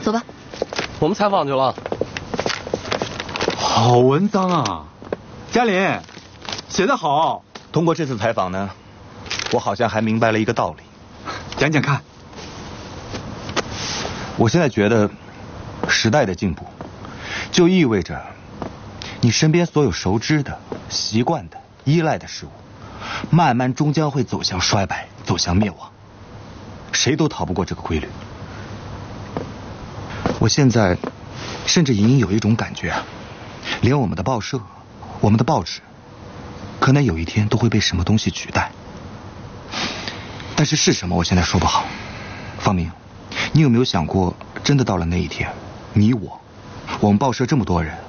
走吧。 我们采访去了。 好文章啊，嘉玲，写得好。 通过这次采访呢，我好像还明白了一个道理。 讲讲看。 我现在觉得，时代的进步，就意味着你身边所有熟知的、习惯的、依赖的事物，慢慢终将会走向衰败，走向灭亡。谁都逃不过这个规律。我现在甚至隐隐有一种感觉啊，连我们的报社、我们的报纸，可能有一天都会被什么东西取代。但是是什么，我现在说不好。方明，你有没有想过，真的到了那一天，你我们报社这么多人，